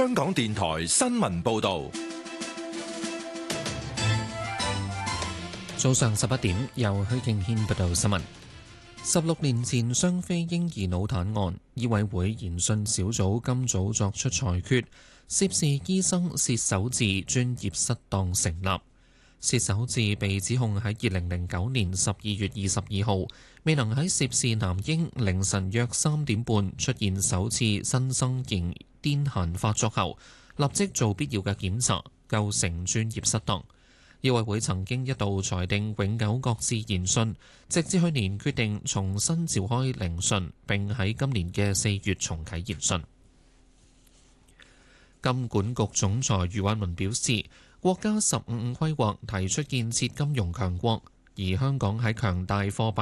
香港電台新聞報道。 早上11點，由許敬軒報道新聞。16年前雙非嬰兒腦癱案，醫委會研訊小組今早作出裁決，涉事醫生薛守志專業失當成立。薛守志被指控喺2009年12月22號未能喺涉事男嬰凌晨約3點半出現首次新生型癲癇發作後，立即做必要嘅檢查，構成專業失當。醫委會曾經一度裁定永久擱置研訊，直至去年決定重新召開聆訊，並喺今年嘅4月重啟研訊。金管局總裁余偉文表示，國家15規劃提出建設金融強國，而香港喺強大貨幣